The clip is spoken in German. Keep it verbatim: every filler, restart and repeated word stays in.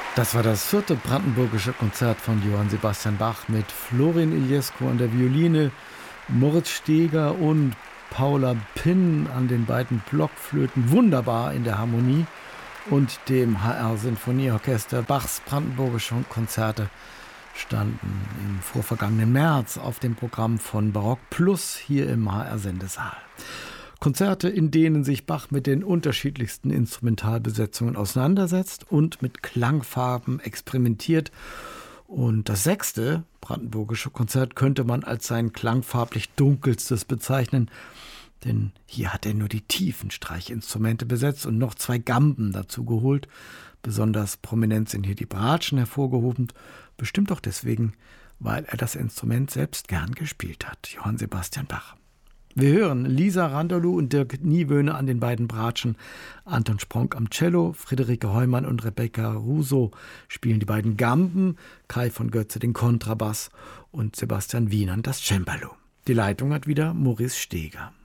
Das war das vierte brandenburgische Konzert von Johann Sebastian Bach mit Florin Iliescu an der Violine, Moritz Steger und Paula Pinn an den beiden Blockflöten, wunderbar in der Harmonie, und dem H R-Sinfonieorchester. Bachs brandenburgische Konzerte standen im vorvergangenen März auf dem Programm von Barock Plus hier im H R-Sendesaal. Konzerte, in denen sich Bach mit den unterschiedlichsten Instrumentalbesetzungen auseinandersetzt und mit Klangfarben experimentiert. Und das sechste brandenburgische Konzert könnte man als sein klangfarblich dunkelstes bezeichnen, denn hier hat er nur die tiefen Streichinstrumente besetzt und noch zwei Gamben dazu geholt. Besonders prominent sind hier die Bratschen hervorgehoben, bestimmt auch deswegen, weil er das Instrument selbst gern gespielt hat, Johann Sebastian Bach. Wir hören Lisa Randalou und Dirk Niewöhne an den beiden Bratschen, Anton Spronk am Cello, Friederike Heumann und Rebecca Russo spielen die beiden Gamben, Kai von Götze den Kontrabass und Sebastian Wienand das Cembalo. Die Leitung hat wieder Maurice Steger.